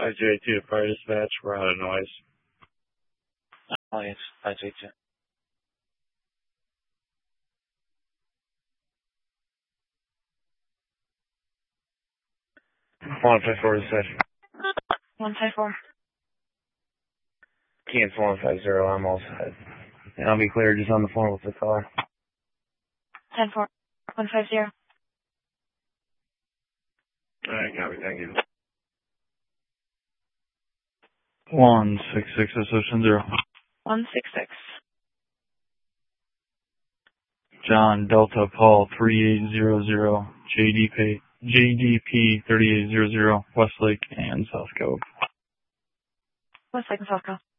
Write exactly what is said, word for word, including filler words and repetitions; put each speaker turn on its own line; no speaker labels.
five J two to fire dispatch, we're out of noise.
Oh, yes, five J two.
one five four dispatch.
one five four.
Cancel one five zero, I'm all set. And I'll be clear just on the phone with the car.
ten four. one five zero.
Alright, copy, thank you.
one six six Ascension zero.
one six six.
John Delta Paul three eight zero zero, J D P, J D P thirty-eight hundred, Westlake and South Cove.
Westlake and South Cove.